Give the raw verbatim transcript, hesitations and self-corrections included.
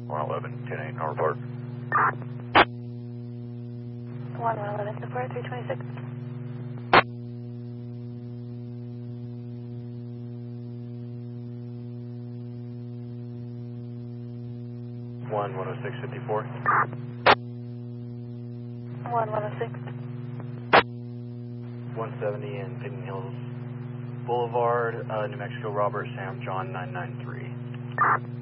one eleven, ten eight, North Park. one eleven, so far, three twenty-six. one one oh six fifty-four. one one oh six. one seventy in Pigeon Hills Boulevard, uh, New Mexico, Robert Sam John nine nine three.